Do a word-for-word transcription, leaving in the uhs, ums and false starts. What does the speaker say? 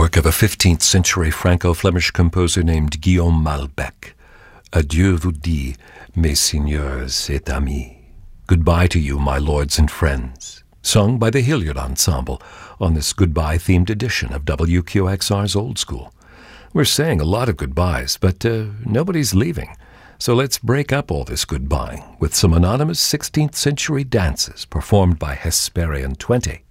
work of a fifteenth century Franco-Flemish composer named Guillaume Malbec. Adieu vous dit, mes seigneurs et amis. Goodbye to you, my lords and friends. Sung by the Hilliard Ensemble on this goodbye-themed edition of W Q X R's Old School. We're saying a lot of goodbyes, but uh, nobody's leaving. So let's break up all this goodbying with some anonymous sixteenth century dances performed by Hesperian twenty.